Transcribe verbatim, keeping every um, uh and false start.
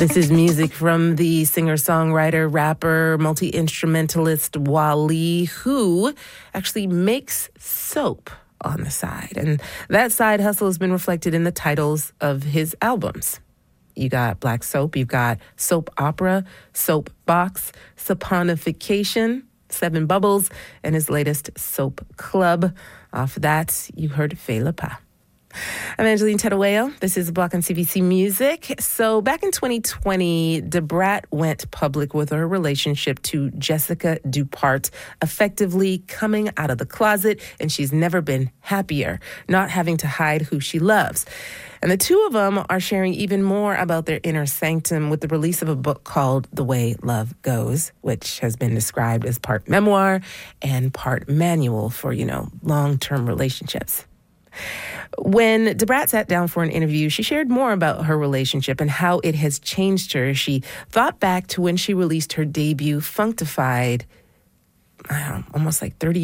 This is music from the singer-songwriter, rapper, multi-instrumentalist Wale, who actually makes soap on the side. And that side hustle has been reflected in the titles of his albums. You got Black Soap, you've got Soap Opera, Soap Box, Saponification, Seven Bubbles, and his latest Soap Club. Off of that, you heard Fela Pa. I'm Angeline Tedoeo. This is Block on C B C Music. So back in twenty twenty, Da Brat went public with her relationship to Jessica Dupart, effectively coming out of the closet, and she's never been happier, not having to hide who she loves. And the two of them are sharing even more about their inner sanctum with the release of a book called The Way Love Goes, which has been described as part memoir and part manual for, you know, long-term relationships. When Da Brat sat down for an interview, she shared more about her relationship and how it has changed her. She thought back to when she released her debut, Functified, I don't know, almost like thirty